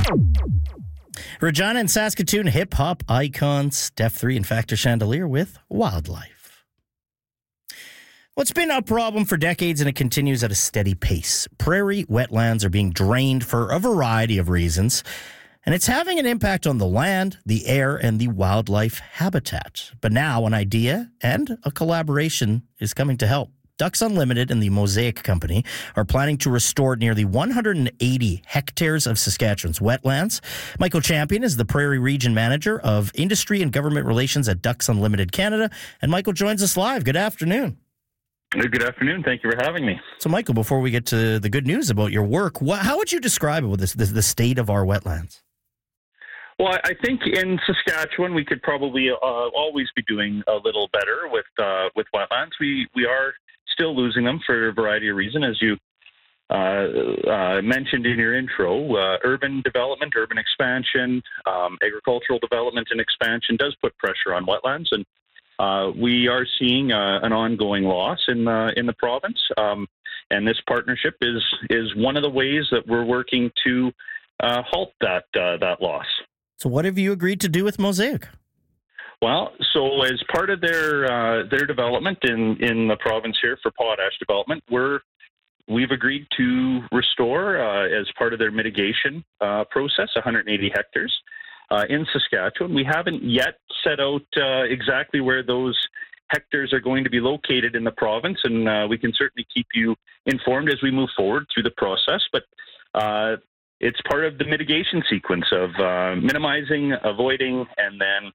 Regina and Saskatoon hip-hop icons Steph 3 and Factor Chandelier with Wildlife. Well, it's been a problem for decades, and it continues at a steady pace. Prairie wetlands are being drained for a variety of reasons, and it's having an impact on the land, the air, and the wildlife habitat. But now an idea and a collaboration is coming to help. Ducks Unlimited and the Mosaic Company are planning to restore nearly 180 hectares of Saskatchewan's wetlands. Michael Champion is the Prairie Region Manager of Industry and Government Relations at Ducks Unlimited Canada. And Michael joins us live. Good afternoon. Good afternoon. Thank you for having me. So, Michael, before we get to the good news about your work, how would you describe it with the state of our wetlands? Well, I think in Saskatchewan we could probably always be doing a little better with wetlands. We are still losing them for a variety of reasons, as you mentioned in your intro. Urban development, urban expansion, agricultural development and expansion does put pressure on wetlands, and we are seeing an ongoing loss in the province. And this partnership is one of the ways that we're working to halt that loss. So what have you agreed to do with Mosaic? Well, so as part of their development in the province here for potash development, we've agreed to restore, as part of their mitigation process, 180 hectares in Saskatchewan. We haven't yet set out exactly where those hectares are going to be located in the province, and we can certainly keep you informed as we move forward through the process. But it's part of the mitigation sequence of minimizing, avoiding, and then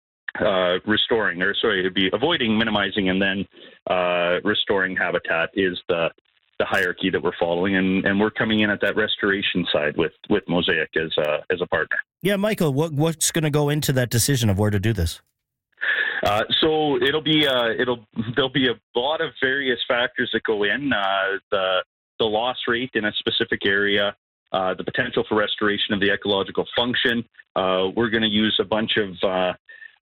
it'd be avoiding, minimizing, and then restoring habitat is the hierarchy that we're following, and we're coming in at that restoration side with Mosaic as a partner. Yeah, Michael, what's going to go into that decision of where to do this? So there'll be a lot of various factors that go in, the loss rate in a specific area, the potential for restoration of the ecological function. We're going to use a bunch of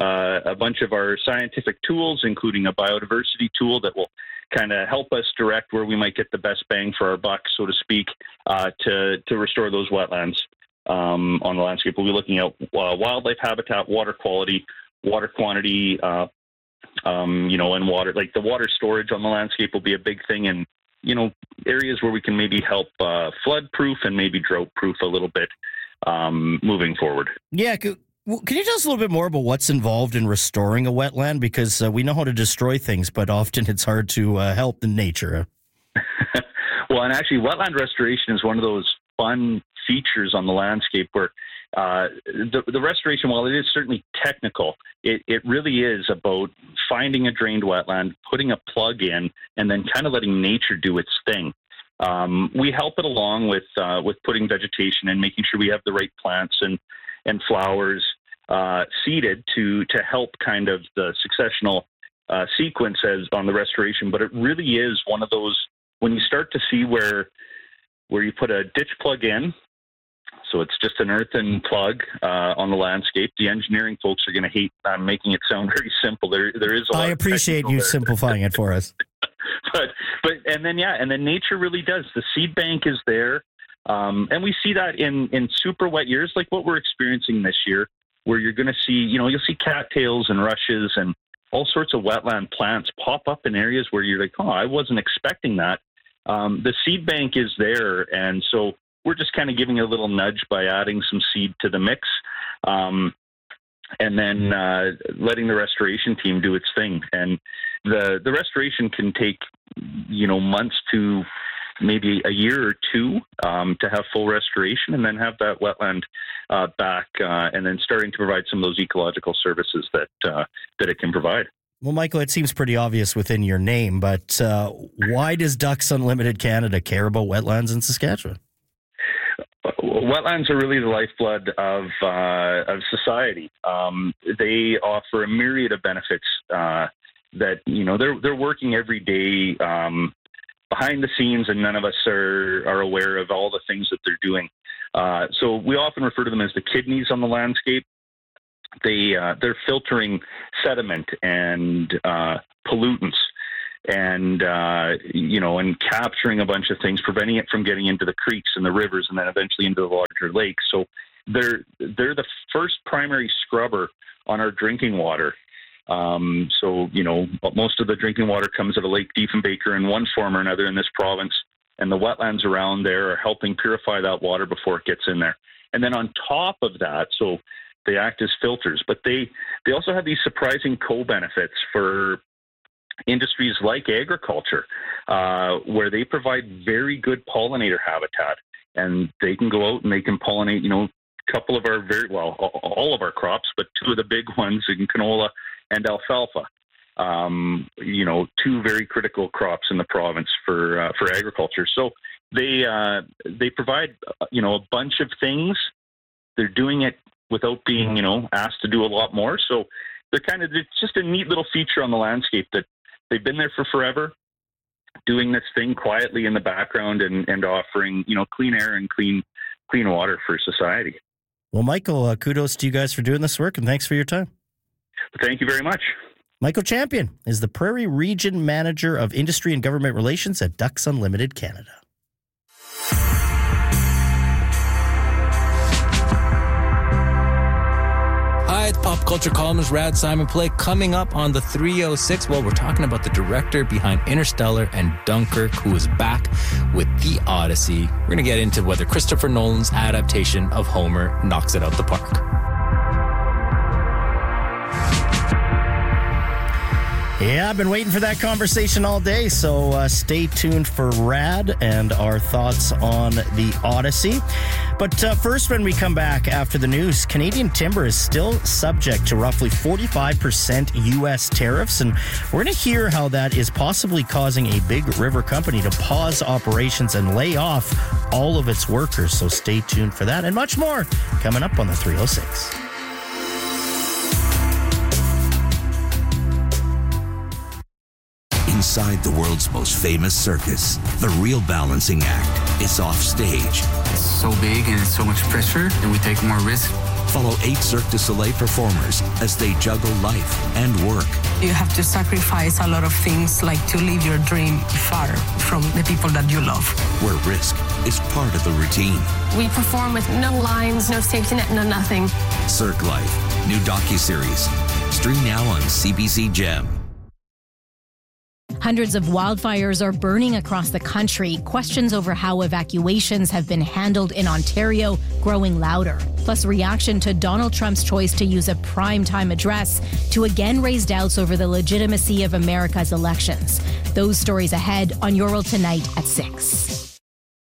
our scientific tools, including a biodiversity tool that will kind of help us direct where we might get the best bang for our buck, so to speak, to restore those wetlands on the landscape. We'll be looking at wildlife habitat, water quality, water quantity, and water. Like the water storage on the landscape will be a big thing, and areas where we can maybe help flood-proof and maybe drought-proof a little bit moving forward. Yeah. Can you tell us a little bit more about what's involved in restoring a wetland? Because we know how to destroy things, but often it's hard to help in nature. Well, and actually, wetland restoration is one of those fun features on the landscape where the restoration, while it is certainly technical, it really is about finding a drained wetland, putting a plug in, and then kind of letting nature do its thing. We help it along with putting vegetation and making sure we have the right plants and flowers seeded to help kind of the successional sequence as on the restoration. But it really is one of those, when you start to see where you put a ditch plug in, so it's just an earthen plug on the landscape. The engineering folks are going to hate making it sound very simple. There is a lot. I appreciate you simplifying it for us. but and then nature really does. The seed bank is there. And we see that in super wet years like what we're experiencing this year, where you're going to see, you'll see cattails and rushes and all sorts of wetland plants pop up in areas where you're like, oh, I wasn't expecting that. The seed bank is there, and so we're just kind of giving a little nudge by adding some seed to the mix, and then letting the restoration team do its thing. And the restoration can take, months to maybe a year or two to have full restoration, and then have that wetland back, and then starting to provide some of those ecological services that it can provide. Well, Michael, it seems pretty obvious within your name, but why does Ducks Unlimited Canada care about wetlands in Saskatchewan? Wetlands are really the lifeblood of society. They offer a myriad of benefits that they're working every day behind the scenes, and none of us are aware of all the things that they're doing. So we often refer to them as the kidneys on the landscape. They're filtering sediment and pollutants, and and capturing a bunch of things, preventing it from getting into the creeks and the rivers, and then eventually into the larger lakes. So they're the first primary scrubber on our drinking water. So, most of the drinking water comes out of Lake Diefenbaker in one form or another in this province, and the wetlands around there are helping purify that water before it gets in there. And then on top of that, so they act as filters, but they also have these surprising co-benefits for industries like agriculture, where they provide very good pollinator habitat, and they can go out and they can pollinate, a couple of our all of our crops, but two of the big ones in canola and alfalfa. Two very critical crops in the province for agriculture. So they provide a bunch of things. They're doing it without being asked to do a lot more. So it's just a neat little feature on the landscape that they've been there for forever, doing this thing quietly in the background and offering clean air and clean water for society. Well, Michael, kudos to you guys for doing this work, and thanks for your time. Thank you very much. Michael Champion is the Prairie Region Manager of Industry and Government Relations at Ducks Unlimited Canada. Hi, it's Pop Culture columnist Rad Simon Play. Coming up on the 306, well, we're talking about the director behind Interstellar and Dunkirk, who is back with The Odyssey. We're going to get into whether Christopher Nolan's adaptation of Homer knocks it out the park. Yeah, I've been waiting for that conversation all day, so stay tuned for Rad and our thoughts on The Odyssey. But first, when we come back after the news, Canadian timber is still subject to roughly 45% U.S. tariffs, and we're going to hear how that is possibly causing a big river company to pause operations and lay off all of its workers. So stay tuned for that and much more coming up on the 306. Inside the world's most famous circus, the real balancing act is off stage. It's so big and it's so much pressure that we take more risk. Follow 8 Cirque du Soleil performers as they juggle life and work. You have to sacrifice a lot of things, like to live your dream far from the people that you love. Where risk is part of the routine. We perform with no lines, no safety net, no nothing. Cirque Life, new docuseries. Stream now on CBC Gem. Hundreds of wildfires are burning across the country. Questions over how evacuations have been handled in Ontario growing louder. Plus, reaction to Donald Trump's choice to use a primetime address to again raise doubts over the legitimacy of America's elections. Those stories ahead on Your World Tonight at 6.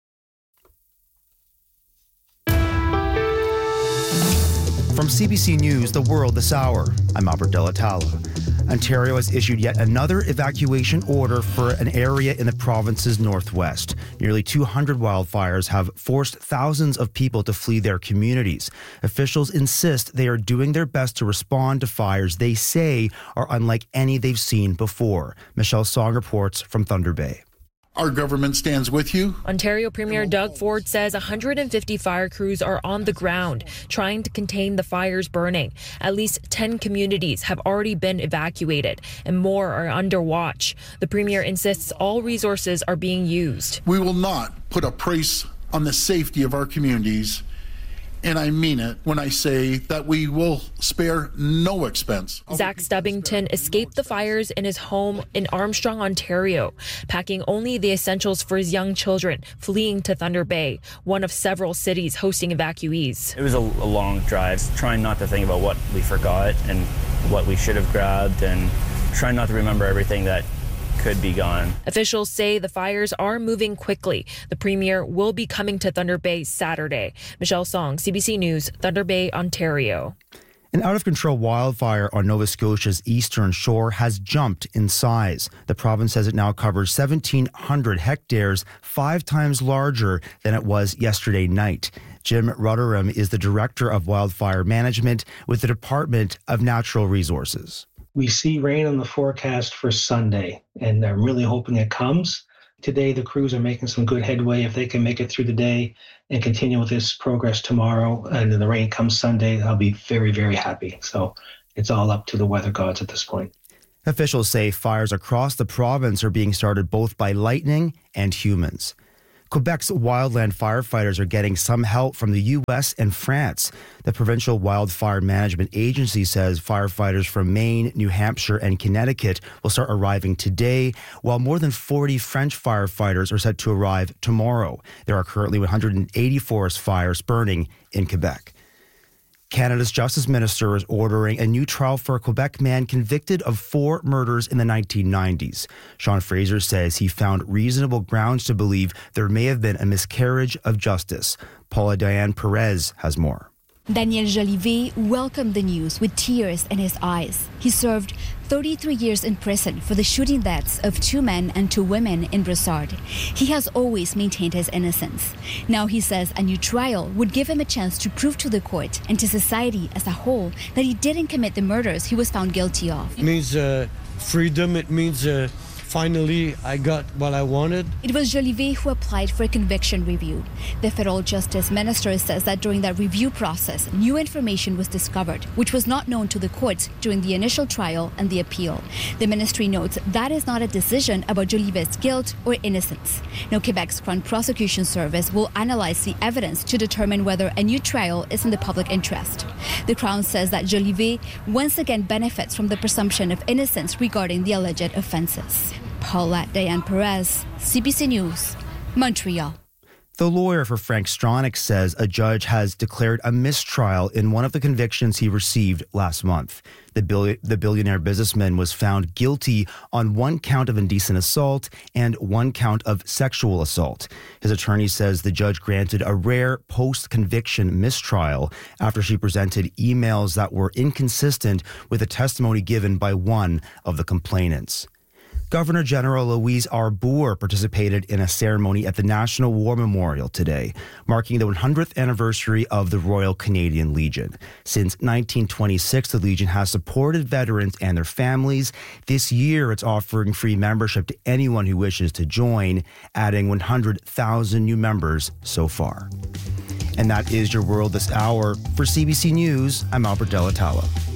From CBC News, The World this hour, I'm Albert Delatalo. Ontario has issued yet another evacuation order for an area in the province's northwest. Nearly 200 wildfires have forced thousands of people to flee their communities. Officials insist they are doing their best to respond to fires they say are unlike any they've seen before. Michelle Song reports from Thunder Bay. Our government stands with you. Ontario Premier Doug Ford says 150 fire crews are on the ground trying to contain the fires burning. At least 10 communities have already been evacuated and more are under watch. The Premier insists all resources are being used. We will not put a price on the safety of our communities. And I mean it when I say that we will spare no expense. Zach Stubbington escaped the fires in his home in Armstrong, Ontario, packing only the essentials for his young children, fleeing to Thunder Bay, one of several cities hosting evacuees. It was a long drive, trying not to think about what we forgot and what we should have grabbed, and trying not to remember everything that could be gone. Officials say the fires are moving quickly. The Premier will be coming to Thunder Bay Saturday. Michelle Song, CBC News, Thunder Bay, Ontario. An out-of-control wildfire on Nova Scotia's eastern shore has jumped in size. The province says it now covers 1,700 hectares, 5 times larger than it was yesterday night. Jim Rutherham is the Director of Wildfire Management with the Department of Natural Resources. We see rain on the forecast for Sunday, and I'm really hoping it comes. Today, the crews are making some good headway. If they can make it through the day and continue with this progress tomorrow, and then the rain comes Sunday, I'll be very, very happy. So it's all up to the weather gods at this point. Officials say fires across the province are being started both by lightning and humans. Quebec's wildland firefighters are getting some help from the U.S. and France. The Provincial Wildfire Management Agency says firefighters from Maine, New Hampshire, and Connecticut will start arriving today, while more than 40 French firefighters are set to arrive tomorrow. There are currently 180 forest fires burning in Quebec. Canada's Justice Minister is ordering a new trial for a Quebec man convicted of 4 murders in the 1990s. Sean Fraser says he found reasonable grounds to believe there may have been a miscarriage of justice. Paula Diane Perez has more. Daniel Jolivet welcomed the news with tears in his eyes. He served 33 years in prison for the shooting deaths of 2 men and 2 women in Brossard. He has always maintained his innocence. Now he says a new trial would give him a chance to prove to the court and to society as a whole that he didn't commit the murders he was found guilty of. It means freedom. It means finally I got what I wanted. It was Jolivet who applied for a conviction review. The federal justice minister says that during that review process, new information was discovered, which was not known to the courts during the initial trial and the appeal. The ministry notes that is not a decision about Jolivet's guilt or innocence. Now, Quebec's Crown Prosecution Service will analyze the evidence to determine whether a new trial is in the public interest. The Crown says that Jolivet once again benefits from the presumption of innocence regarding the alleged offences. Paula Diane Perez, CBC News, Montreal. The lawyer for Frank Stronach says a judge has declared a mistrial in one of the convictions he received last month. The billionaire businessman was found guilty on 1 count of indecent assault and 1 count of sexual assault. His attorney says the judge granted a rare post-conviction mistrial after she presented emails that were inconsistent with the testimony given by one of the complainants. Governor General Louise Arbour participated in a ceremony at the National War Memorial today, marking the 100th anniversary of the Royal Canadian Legion. Since 1926, the Legion has supported veterans and their families. This year, it's offering free membership to anyone who wishes to join, adding 100,000 new members so far. And that is your world this hour. For CBC News, I'm Albert Delatalo.